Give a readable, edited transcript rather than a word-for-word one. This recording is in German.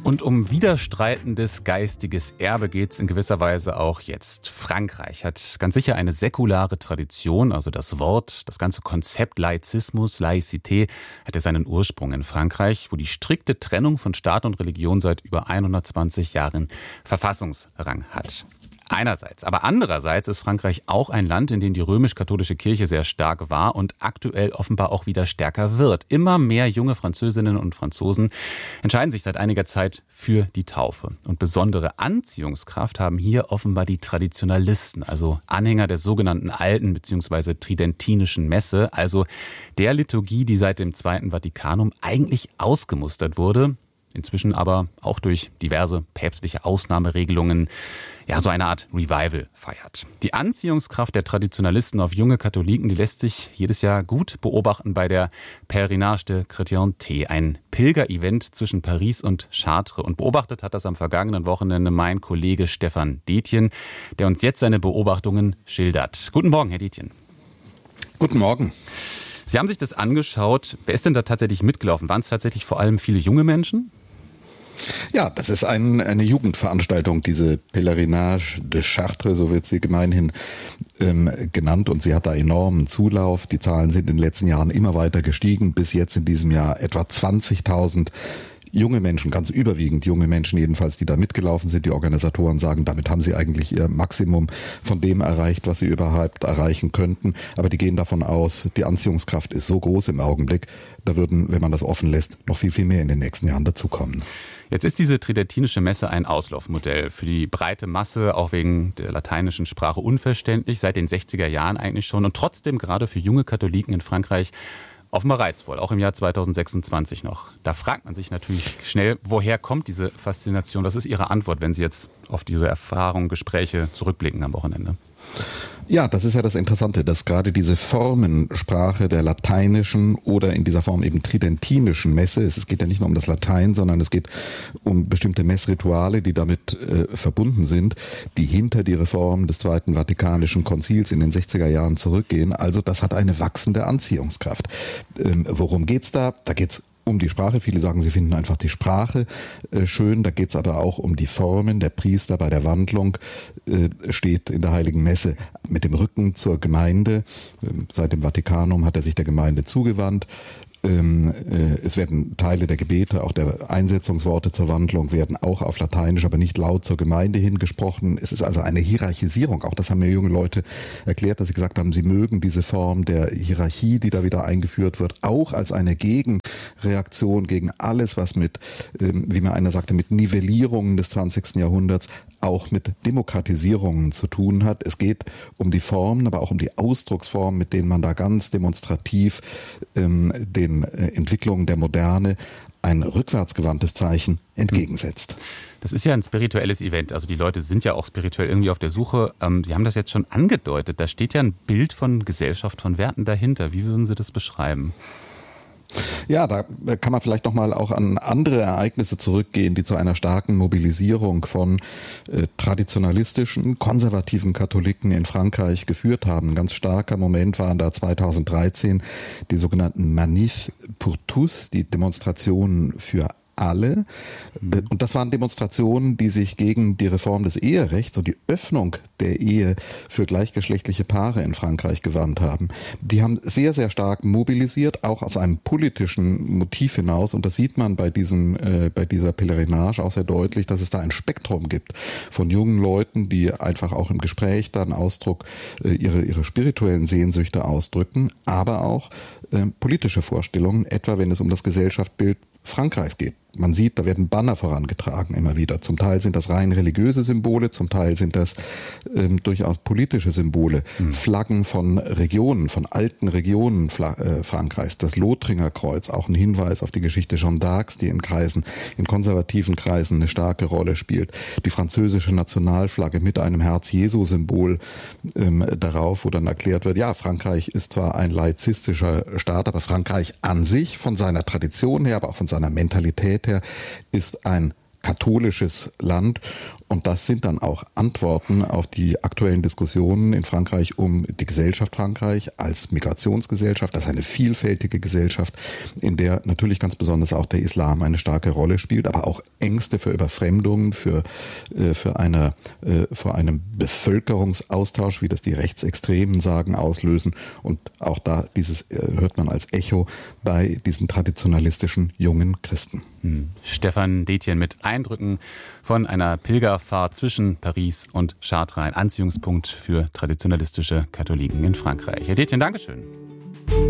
Und um widerstreitendes geistiges Erbe geht es in gewisser Weise auch jetzt. Frankreich hat ganz sicher eine säkulare Tradition, also das Wort, das ganze Konzept Laizismus, Laïcité, hat ja seinen Ursprung in Frankreich, wo die strikte Trennung von Staat und Religion seit über 120 Jahren Verfassungsrang hat. Einerseits. Aber andererseits ist Frankreich auch ein Land, in dem die römisch-katholische Kirche sehr stark war und aktuell offenbar auch wieder stärker wird. Immer mehr junge Französinnen und Franzosen entscheiden sich seit einiger Zeit für die Taufe. Und besondere Anziehungskraft haben hier offenbar die Traditionalisten, also Anhänger der sogenannten alten bzw. tridentinischen Messe, also der Liturgie, die seit dem Zweiten Vatikanum eigentlich ausgemustert wurde, inzwischen aber auch durch diverse päpstliche Ausnahmeregelungen so eine Art Revival feiert. Die Anziehungskraft der Traditionalisten auf junge Katholiken, die lässt sich jedes Jahr gut beobachten bei der Pèlerinage de Chrétienté, ein Pilgerevent zwischen Paris und Chartres. Und beobachtet hat das am vergangenen Wochenende mein Kollege Stefan Detjen, der uns jetzt seine Beobachtungen schildert. Guten Morgen, Herr Detjen. Guten Morgen. Sie haben sich das angeschaut. Wer ist denn da tatsächlich mitgelaufen? Waren es tatsächlich vor allem viele junge Menschen? Ja, das ist eine Jugendveranstaltung, diese Pèlerinage de Chartres, so wird sie gemeinhin genannt, und sie hat da enormen Zulauf. Die Zahlen sind in den letzten Jahren immer weiter gestiegen, bis jetzt in diesem Jahr etwa 20.000 junge Menschen, ganz überwiegend junge Menschen jedenfalls, die da mitgelaufen sind. Die Organisatoren sagen, damit haben sie eigentlich ihr Maximum von dem erreicht, was sie überhaupt erreichen könnten. Aber die gehen davon aus, die Anziehungskraft ist so groß im Augenblick, da würden, wenn man das offen lässt, noch viel, viel mehr in den nächsten Jahren dazukommen. Jetzt ist diese tridentinische Messe ein Auslaufmodell für die breite Masse, auch wegen der lateinischen Sprache unverständlich, seit den 60er Jahren eigentlich schon und trotzdem gerade für junge Katholiken in Frankreich offenbar reizvoll, auch im Jahr 2026 noch. Da fragt man sich natürlich schnell, woher kommt diese Faszination? Was ist Ihre Antwort, wenn Sie jetzt auf diese Erfahrungen, Gespräche zurückblicken am Wochenende? Ja, das ist ja das Interessante, dass gerade diese Formensprache der lateinischen oder in dieser Form eben tridentinischen Messe, es geht ja nicht nur um das Latein, sondern es geht um bestimmte Messrituale, die damit verbunden sind, die hinter die Reform des Zweiten Vatikanischen Konzils in den 60er Jahren zurückgehen. Also das hat eine wachsende Anziehungskraft. Worum geht's da? Da geht's um die Sprache. Viele sagen, sie finden einfach die Sprache schön. Da geht es aber auch um die Formen. Der Priester bei der Wandlung steht in der Heiligen Messe mit dem Rücken zur Gemeinde. Seit dem Vatikanum hat er sich der Gemeinde zugewandt. Es werden Teile der Gebete, auch der Einsetzungsworte zur Wandlung werden auch auf Lateinisch, aber nicht laut zur Gemeinde hingesprochen. Es ist also eine Hierarchisierung. Auch das haben mir junge Leute erklärt, dass sie gesagt haben, sie mögen diese Form der Hierarchie, die da wieder eingeführt wird, auch als eine Gegenreaktion gegen alles, was mit, wie mir einer sagte, mit Nivellierungen des 20. Jahrhunderts, auch mit Demokratisierungen zu tun hat. Es geht um die Formen, aber auch um die Ausdrucksformen, mit denen man da ganz demonstrativ den Entwicklungen der Moderne ein rückwärtsgewandtes Zeichen entgegensetzt. Das ist ja ein spirituelles Event, also die Leute sind ja auch spirituell irgendwie auf der Suche. Sie haben das jetzt schon angedeutet, da steht ja ein Bild von Gesellschaft, von Werten dahinter. Wie würden Sie das beschreiben? Ja, da kann man vielleicht nochmal auch an andere Ereignisse zurückgehen, die zu einer starken Mobilisierung von traditionalistischen, konservativen Katholiken in Frankreich geführt haben. Ein ganz starker Moment waren da 2013 die sogenannten Manifs pour tous, die Demonstrationen für alle. Und das waren Demonstrationen, die sich gegen die Reform des Eherechts und die Öffnung der Ehe für gleichgeschlechtliche Paare in Frankreich gewandt haben. Die haben sehr, sehr stark mobilisiert, auch aus einem politischen Motiv hinaus. Und das sieht man bei dieser Pèlerinage auch sehr deutlich, dass es da ein Spektrum gibt von jungen Leuten, die einfach auch im Gespräch dann Ausdruck ihre spirituellen Sehnsüchte ausdrücken, aber auch politische Vorstellungen, etwa wenn es um das Gesellschaftsbild Frankreichs geht. Man sieht, da werden Banner vorangetragen immer wieder. Zum Teil sind das rein religiöse Symbole, zum Teil sind das durchaus politische Symbole. Flaggen von Regionen, von alten Regionen Frankreichs. Das Lothringer Kreuz, auch ein Hinweis auf die Geschichte Jeanne d'Arcs, die in konservativen Kreisen eine starke Rolle spielt. Die französische Nationalflagge mit einem Herz-Jesu-Symbol darauf, wo dann erklärt wird, ja, Frankreich ist zwar ein laizistischer Staat, aber Frankreich an sich von seiner Tradition her, aber auch von seiner Mentalität her, ist ein katholisches Land. Und das sind dann auch Antworten auf die aktuellen Diskussionen in Frankreich um die Gesellschaft Frankreich als Migrationsgesellschaft. Das ist eine vielfältige Gesellschaft, in der natürlich ganz besonders auch der Islam eine starke Rolle spielt, aber auch Ängste für Überfremdung, vor einem Bevölkerungsaustausch, wie das die Rechtsextremen sagen, auslösen. Und auch da hört man als Echo bei diesen traditionalistischen jungen Christen. Stefan Detjen mit Eindrücken von einer Pilgerfahrt zwischen Paris und Chartres, ein Anziehungspunkt für traditionalistische Katholiken in Frankreich. Herr Detjen, Dankeschön.